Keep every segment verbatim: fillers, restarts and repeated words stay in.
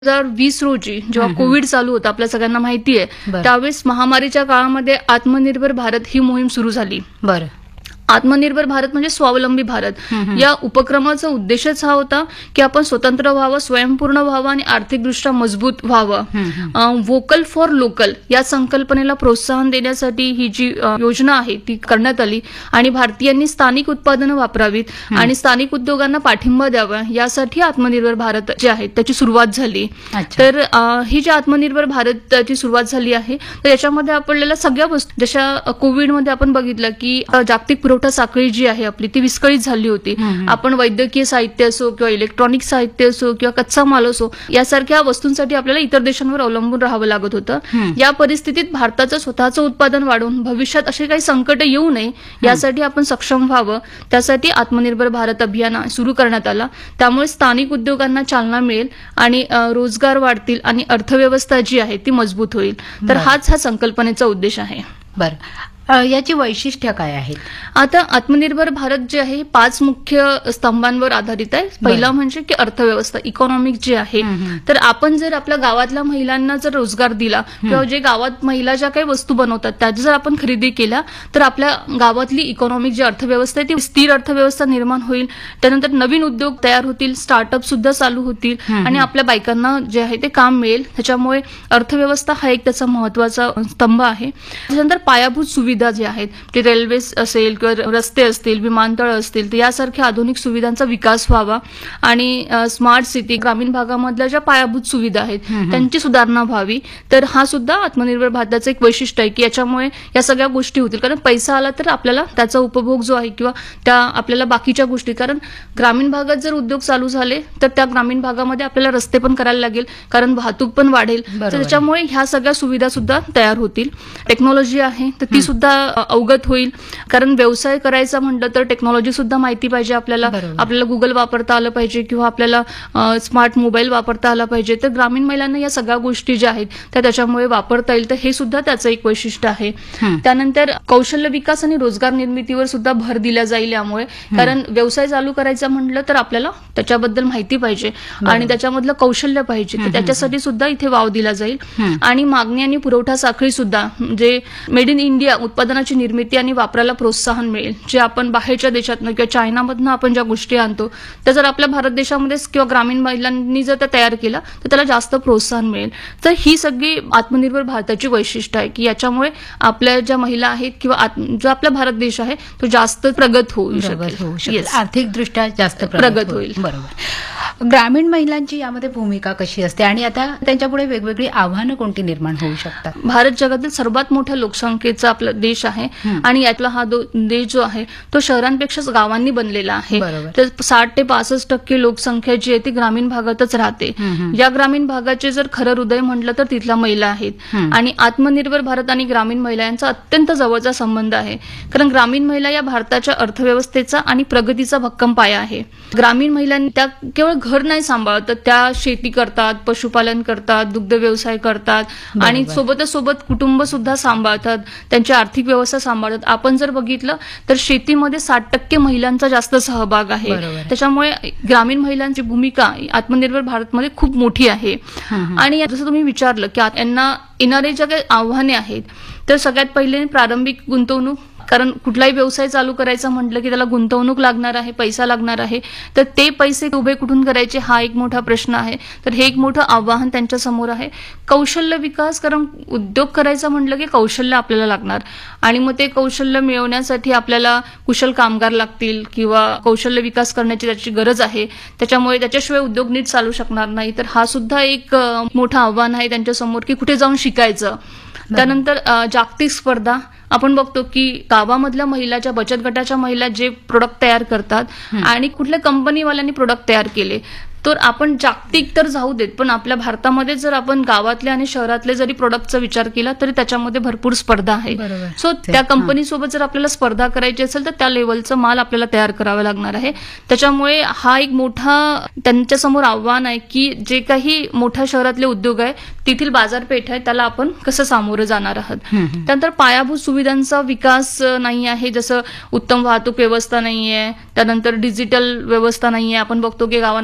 हजार वीस रोजी जेव्हा कोविड चालू होता, आपल्या सगळ्यांना माहिती आहे, बरं. त्यावेळेस महामारीच्या काळामध्ये आत्मनिर्भर भारत ही मोहीम सुरू झाली. बरं. आत्मनिर्भर भारत म्हणजे स्वावलंबी भारत. या उपक्रमाचा उद्देशच हा होता की आपण स्वतंत्र व्हावं, स्वयंपूर्ण व्हावं आणि आर्थिकदृष्ट्या मजबूत व्हावं. वोकल फॉर लोकल या संकल्पनेला प्रोत्साहन देण्यासाठी ही जी अ, योजना आहे ती करण्यात आली आणि भारतीयांनी स्थानिक उत्पादनं वापरावीत आणि स्थानिक उद्योगांना पाठिंबा द्यावा यासाठी आत्मनिर्भर भारत जे आहे त्याची सुरुवात झाली. अच्छा. तर अ, ही जी आत्मनिर्भर भारतची सुरुवात झाली आहे तर याच्यामध्ये आपल्याला सगळ्या वस्तू जशा अ, कोविडमध्ये आपण बघितलं की अ, जागतिक पुरवठा साखळी जी आहे आपली ती विस्कळीत झाली होती. आपण वैद्यकीय साहित्य असो किंवा इलेक्ट्रॉनिक साहित्य असो किंवा कच्चा माल असो यासारख्या वस्तूंसाठी आपल्याला इतर देशांवर अवलंबून राहावं लागत होतं. या परिस्थितीत भारताचं स्वतःचं उत्पादन वाढवून भविष्यात असे काही संकट येऊ नये यासाठी आपण सक्षम व्हावं, त्यासाठी आत्मनिर्भर भारत अभियान सुरू करण्यात आला. त्यामुळे स्थानिक उद्योगांना चालना मिळेल आणि अ, रोजगार वाढतील आणि अर्थव्यवस्था जी आहे ती मजबूत होईल. तर हाच हा संकल्पनेचा उद्देश आहे. बरं. अ, याची वैशिष्ट्य काय आहेत? आता आत्मनिर्भर भारत जे आहे हे पाच मुख्य स्तंभांवर आधारित आहे. पहिला म्हणजे की अर्थव्यवस्था, इकॉनॉमिक जे आहे. तर आपण जर आपल्या गावातल्या महिलांना जर रोजगार दिला किंवा जे गावात महिला ज्या काही वस्तू बनवतात त्याची जर आपण खरेदी केल्या तर आपल्या गावातली इकॉनॉमिक जी अर्थव्यवस्था आहे ती स्थिर अर्थव्यवस्था निर्माण होईल. त्यानंतर नवीन उद्योग तयार होतील, स्टार्टअप सुद्धा चालू होतील आणि आपल्या बायकांना जे आहे ते काम मिळेल. त्याच्यामुळे अर्थव्यवस्था हा एक त्याचा महत्वाचा स्तंभ आहे. त्यानंतर पायाभूत सुविधा जे आहेत ते रेल्वे असेल किंवा रस्ते असतील, विमानतळ असतील तर यासारख्या आधुनिक सुविधांचा विकास व्हावा आणि स्मार्ट सिटी, ग्रामीण भागामधल्या ज्या पायाभूत सुविधा आहेत त्यांची सुधारणा व्हावी. तर हा सुद्धा आत्मनिर्भर भारताचं एक वैशिष्ट्य आहे की याच्यामुळे या सगळ्या गोष्टी होतील. कारण पैसा आला तर आपल्याला त्याचा उपभोग जो आहे किंवा त्या आपल्याला बाकीच्या गोष्टी, कारण ग्रामीण भागात जर उद्योग चालू झाले तर त्या ग्रामीण भागामध्ये आपल्याला रस्ते पण करायला लागेल, कारण वाहतूक पण वाढेल. तर त्याच्यामुळे ह्या सगळ्या सुविधा सुद्धा तयार होतील. टेक्नॉलॉजी आहे तर ती सुद्धा अवगत होईल, कारण व्यवसाय करायचा म्हटलं तर टेक्नॉलॉजी सुद्धा माहिती पाहिजे आपल्याला. आपल्याला गुगल वापरता आलं पाहिजे किंवा आपल्याला स्मार्ट मोबाईल वापरता आला पाहिजे. तर ग्रामीण महिलांना या सगळ्या गोष्टी ज्या आहेत त्या त्याच्यामुळे वापरता येईल. तर हे सुद्धा त्याचं एक वैशिष्ट्य आहे. त्यानंतर कौशल्य विकास आणि रोजगार निर्मितीवर सुद्धा भर दिला जाईल यामुळे, कारण व्यवसाय चालू करायचा म्हटलं तर आपल्याला त्याच्याबद्दल माहिती पाहिजे आणि त्याच्यामधलं कौशल्य पाहिजे. तर त्याच्यासाठी सुद्धा इथे वाव दिला जाईल. आणि मागणी आणि पुरवठा साखळी सुद्धा म्हणजे मेड इन इंडिया उत्पादनाची निर्मिती आणि वापराला प्रोत्साहन मिळेल. जे आपण बाहेरच्या देशातनं किंवा चायनामधनं आपण ज्या गोष्टी आणतो त्या जर आपल्या भारत देशामध्ये किंवा ग्रामीण महिलांनी जर त्या तयार केला तर त्याला जास्त प्रोत्साहन मिळेल. तर ही सगळी आत्मनिर्भर भारताची वैशिष्ट्य आहे की याच्यामुळे आपल्या ज्या महिला आहेत किंवा जो आपला भारत देश आहे तो जास्त प्रगत होऊ शकेल, आर्थिकदृष्ट्या जास्त प्रगत होईल. बरोबर. ग्रामीण महिलांची यामध्ये भूमिका कशी असते आणि आता त्यांच्यापुढे वेगवेगळी आव्हानं कोणती निर्माण होऊ शकतात? भारत जगातील सर्वात मोठ्या लोकसंख्येचा आपला देश आहे आणि यातला हा देश जो आहे तो शहरांपेक्षा गावांनी बनलेला आहे. तर साठ ते पासष्ट टक्के लोकसंख्या जी आहे ती ग्रामीण भागातच राहते. या ग्रामीण भागाचे जर खरं हृदय म्हटलं तर तिथल्या महिला आहेत आणि आत्मनिर्भर भारत आणि ग्रामीण महिला यांचा अत्यंत जवळचा संबंध आहे. कारण ग्रामीण महिला या भारताच्या अर्थव्यवस्थेचा आणि प्रगतीचा भक्कम पाया आहे. ग्रामीण महिलांनी त्या केवळ घर नाही सांभाळत तर त्या शेती करतात, पशुपालन करतात, दुग्ध व्यवसाय करतात आणि सोबतच सोबत कुटुंब सुद्धा सांभाळतात, त्यांची आर्थिक व्यवस्था सांभाळतात. आपण जर बघितलं तर शेतीमध्ये साठ टक्के महिलांचा जास्त सहभाग आहे. त्याच्यामुळे ग्रामीण महिलांची भूमिका आत्मनिर्भर भारतमध्ये खूप मोठी आहे. आणि जसं तुम्ही विचारलं की यांना येणारे ज्या काही आव्हाने आहेत तर सगळ्यात पहिले प्रारंभिक गुंतवणूक, कारण कुठलाही व्यवसाय चालू करायचा म्हटलं की त्याला गुंतवणूक लागणार आहे, पैसा लागणार आहे. तर ते पैसे उभे कुठून करायचे हा एक मोठा प्रश्न आहे. तर हे एक मोठं आव्हान त्यांच्या समोर आहे. कौशल्य विकास, कारण उद्योग करायचा म्हटलं की कौशल्य आपल्याला लागणार आणि मग ते कौशल्य मिळवण्यासाठी आपल्याला कुशल कामगार लागतील किंवा कौशल्य विकास करण्याची त्याची गरज आहे. त्याच्यामुळे त्याच्याशिवाय उद्योग नीट चालू शकणार नाही. तर हा सुद्धा एक मोठं आव्हान आहे त्यांच्या समोर की कुठे जाऊन शिकायचं. त्यानंतर जागतिक स्पर्धा, आपण बघतो की गावामधल्या महिलाच्या बचत गटाच्या महिला जे प्रोडक्ट तयार करतात आणि कुठल्या कंपनीवाल्यांनी प्रोडक्ट तयार केले तर आपण जागतिक तर जाऊ देत पण आपल्या भारतामध्ये जर आपण गावातले आणि शहरातले जरी प्रोडक्टचा विचार केला तरी त्याच्यामध्ये भरपूर स्पर्धा आहे. सो त्या कंपनीसोबत जर आपल्याला स्पर्धा करायची असेल तर त्या लेवलचं माल आपल्याला तयार करावं लागणार आहे. त्याच्यामुळे हा एक मोठा त्यांच्यासमोर आव्हान आहे की जे काही मोठ्या शहरातले उद्योग आहे तेथील बाजारपेठ आहे त्याला आपण कसं सामोरं जाणार आहात. त्यानंतर पायाभूत सुविधांचा विकास नाही आहे, जसं उत्तम वाहतूक व्यवस्था नाहीये, त्यानंतर डिजिटल व्यवस्था नाहीये. आपण बघतो की गावांमध्ये लाईट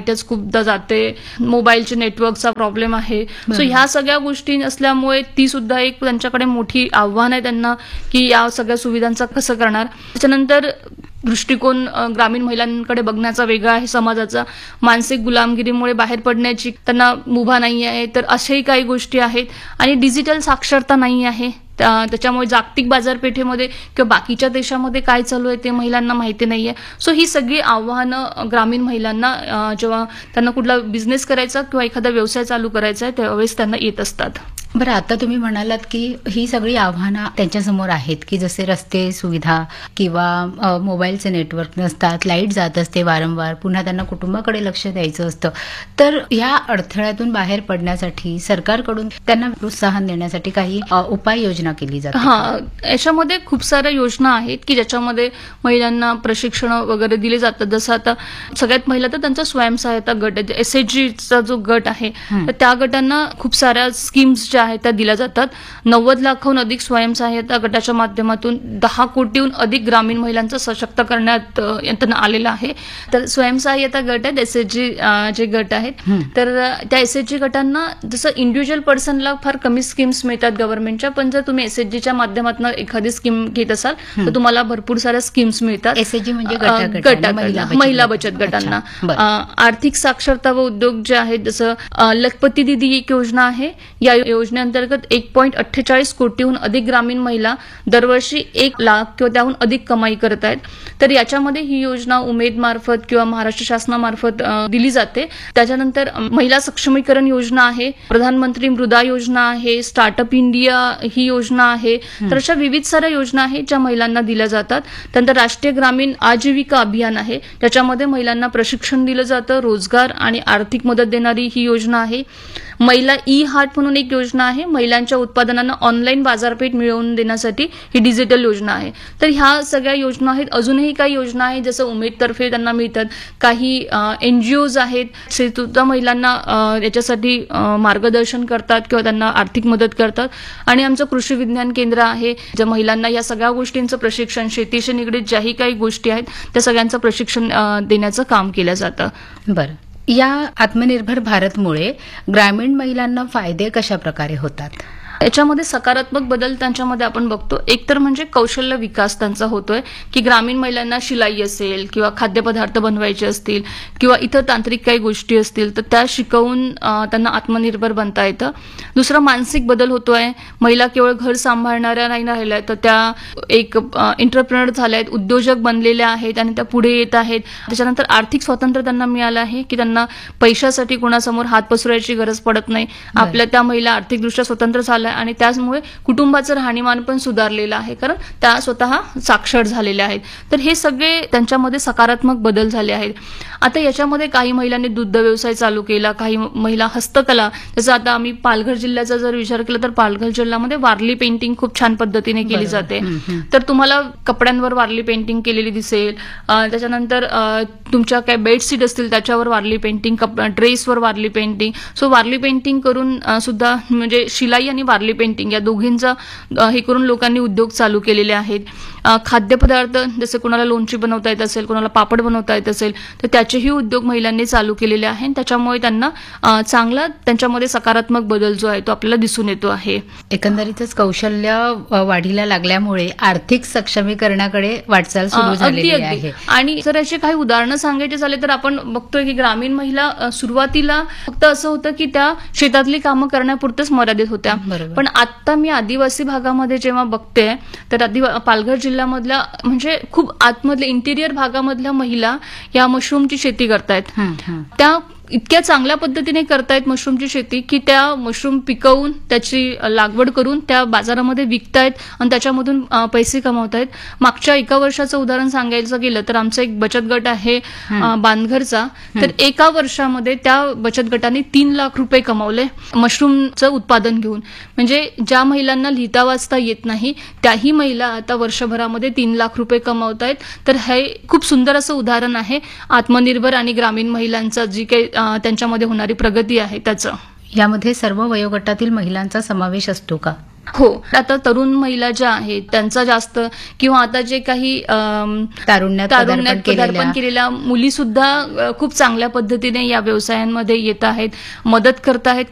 लाईटच खूपदा जाते, मोबाईलचे नेटवर्कचा प्रॉब्लेम आहे. सो ह्या सगळ्या गोष्टी असल्यामुळे ती सुद्धा एक त्यांच्याकडे मोठी आव्हान आहे त्यांना, की या सगळ्या सुविधांचा कसं करणार. त्याच्यानंतर दृष्टिकोन ग्रामीण महिलांकडे बघण्याचा वेगळा आहे समाजाचा. मानसिक गुलामगिरीमुळे बाहेर पडण्याची त्यांना मुभा नाही आहे, तर अशाही काही गोष्टी आहेत. आणि डिजिटल साक्षरता नाही आहे, त्याच्यामुळे जागतिक बाजारपेठेमध्ये किंवा बाकीच्या देशामध्ये काय चालू आहे ते महिलांना माहिती नाहीये. सो ही सगळी आव्हानं ग्रामीण महिलांना जेव्हा त्यांना कुठला बिझनेस करायचा किंवा एखादा व्यवसाय चालू करायचा आहे त्यावेळेस त्यांना येत असतात. बरं, आता तुम्ही म्हणालात की ही सगळी आव्हानं त्यांच्यासमोर आहेत, की जसे रस्ते सुविधा किंवा मोबाईलचे नेटवर्क नसतात, लाईट जात असते वारंवार, पुन्हा त्यांना कुटुंबाकडे लक्ष द्यायचं असतं. तर ह्या अडथळ्यातून बाहेर पडण्यासाठी सरकारकडून त्यांना प्रोत्साहन देण्यासाठी काही उपाययोजना केली जाते? हा, याच्यामध्ये खूप साऱ्या योजना आहेत की ज्याच्यामध्ये महिलांना प्रशिक्षण वगैरे दिले जातात. जसं आता सगळ्यात पहिला तर त्यांचा स्वयंसहायता गट आहे, एस एच जीचा जो गट आहे, तर त्या गटांना खूप साऱ्या स्कीम्स ज्या आहेत त्या दिल्या जातात. नव्वद लाखाहून अधिक स्वयंसहायता गटाच्या माध्यमातून दहा कोटीहून अधिक ग्रामीण महिलांचं सशक्त करण्यात त्यांना आलेलं आहे. तर स्वयंसहायता गट आहेत, एस एच जी जे गट आहेत, तर त्या एस एच जी गटांना जसं इंडिव्हिज्युअल पर्सनला फार कमी स्कीम्स मिळतात गव्हर्नमेंटच्या, पण जर तुम्ही एस एच जीच्या माध्यमातून एखादी स्कीम घेत असाल तर तुम्हाला भरपूर साऱ्या स्कीम्स मिळतात. एस एच जी म्हणजे गट महिला बचत गटांना. आर्थिक साक्षरता व उद्योग जे आहेत, जसं लखपती दिदी एक योजना आहे, या योजनेअंतर्गत एक पॉईंट अठ्ठेचाळीस कोटीहून अधिक ग्रामीण महिला दरवर्षी एक लाख किंवा त्याहून अधिक कमाई करत आहेत. तर याच्यामध्ये ही योजना उमेद मार्फत किंवा महाराष्ट्र शासनामार्फत दिली जाते. त्याच्यानंतर महिला सक्षमीकरण योजना आहे, प्रधानमंत्री मृदा योजना आहे, स्टार्टअप इंडिया ही योजना आहे. तर अशा विविध साऱ्या योजना आहेत ज्या महिलांना दिल्या जातात. त्यानंतर राष्ट्रीय ग्रामीण आजीविका अभियान आहे, त्याच्यामध्ये महिलांना प्रशिक्षण दिलं जातं, रोजगार आणि आर्थिक मदत देणारी ही योजना आहे. महिला ई हाट म्हणून एक योजना आहे, महिलांच्या उत्पादनांना ऑनलाईन बाजारपेठ मिळवून देण्यासाठी ही डिजिटल योजना आहे. तर ह्या सगळ्या योजना आहेत. अजूनही काही योजना आहेत जसं उमेदतर्फे त्यांना मिळतात. काही एनजीओज आहेत, ते सुद्धा महिलांना याच्यासाठी मार्गदर्शन करतात किंवा त्यांना आर्थिक मदत करतात. आणि आमचं कृषी विज्ञान केंद्र आहे, ज्या महिलांना या सगळ्या गोष्टींचं प्रशिक्षण, शेतीशी निगडीत ज्याही काही गोष्टी आहेत त्या सगळ्यांचं प्रशिक्षण देण्याचं काम केलं जातं. बरं, या आत्मनिर्भर भारतमुळे ग्रामीण महिलांना फायदे कशा प्रकारे होतात? याच्यामध्ये सकारात्मक बदल त्यांच्यामध्ये आपण बघतो. एक तर म्हणजे कौशल्य विकास त्यांचा होतोय, की ग्रामीण महिलांना शिलाई असेल किंवा खाद्यपदार्थ बनवायचे असतील किंवा इतर तांत्रिक काही गोष्टी असतील तर त्या शिकवून त्यांना आत्मनिर्भर बनता येतं. दुसरा मानसिक बदल होतोय, महिला केवळ घर सांभाळणाऱ्या नाही राहिल्या तर त्या एक एंटरप्रेनर झाल्या आहेत, उद्योजक बनलेल्या आहेत आणि त्या पुढे येत आहेत. त्याच्यानंतर आर्थिक स्वातंत्र्य त्यांना मिळालं आहे, की त्यांना पैशासाठी कोणासमोर हात पसरवायची गरज पडत नाही. आपल्या त्या महिला आर्थिकदृष्ट्या स्वतंत्र झाल्या आणि त्यामुळे कुटुंबाचं राहणीमान पण सुधारलेलं आहे, कारण त्या स्वतः साक्षर झालेल्या आहेत. तर हे सगळे त्यांच्यामध्ये सकारात्मक बदल झाले आहेत. आता याच्यामध्ये काही महिलांनी दुग्ध व्यवसाय चालू केला, काही महिला हस्तकला, जसं आता आम्ही पालघर जिल्ह्याचा जर विचार केला तर पालघर जिल्ह्यामध्ये वारली पेंटिंग खूप छान पद्धतीने केली जाते. तर तुम्हाला कपड्यांवर वारली पेंटिंग केलेली दिसेल. त्याच्यानंतर तुमच्या काय बेडशीट असतील त्याच्यावर Warli painting, ड्रेसवर Warli painting. So Warli painting करून सुद्धा म्हणजे शिलाई आणि वारली पेंटिंग या दोघींचा हे करून लोकांनी उद्योग चालू केलेले आहेत. खाद्यपदार्थ जसे कोणाला लोणची बनवता येत असेल, कोणाला पापड बनवता येत असेल तर त्याचेही उद्योग महिलांनी चालू केलेले आहेत. त्याच्यामुळे त्यांना चांगला त्यांच्यामध्ये सकारात्मक बदल जो आहे तो आपल्याला दिसून येतो आहे. एकंदरीतच कौशल्य वाढीला लागल्यामुळे आर्थिक सक्षमीकरणाकडे वाटचाल सुरू झालेली आहे. आणि जर याचे काही उदाहरणं सांगायचे झाले तर आपण बघतोय की ग्रामीण महिला सुरुवातीला फक्त असं होतं की त्या शेतातली कामं करण्यापुरतेच मर्यादित होत्या. पण आता मी आदिवासी भागामध्ये जेव्हा बघते तर आदि पालघर जिल्ह्यामधल्या म्हणजे खूप आतमधल्या इंटिरियर भागामधल्या महिला या मशरूमची शेती करतायत. त्या इतक्या चांगल्या पद्धतीने करतायत मशरूमची शेती की त्या मशरूम पिकवून त्याची लागवड करून त्या बाजारामध्ये विकतायत आणि त्याच्यामधून पैसे कमावतायत. मागच्या एका वर्षाचं उदाहरण सांगायचं गेलं तर आमचा एक बचत गट आहे बांधघरचा, तर एका वर्षामध्ये त्या बचत गटाने तीन लाख रुपये कमावले मशरूमचं उत्पादन घेऊन. म्हणजे ज्या महिलांना लिहिता वाचता येत नाही त्याही महिला आता वर्षभरामध्ये तीन लाख रुपये कमावतायत. तर हे खूप सुंदर असं उदाहरण आहे आत्मनिर्भर आणि ग्रामीण महिलांचा जी काही त्यांच्यामध्ये होणारी प्रगती आहे त्याचं. यामध्ये सर्व वयोगटातील महिलांचा समावेश असतो का? हो, आता तरुण महिला ज्या आहेत त्यांचा जास्त, किंवा आता जे काही अम, तारुण्यात तारुण्यात पदार्पण पदार्पण केलेल्या केलेल्या मुली सुद्धा खूप चांगल्या पद्धतीने या व्यवसायांमध्ये येत आहेत, मदत करत आहेत.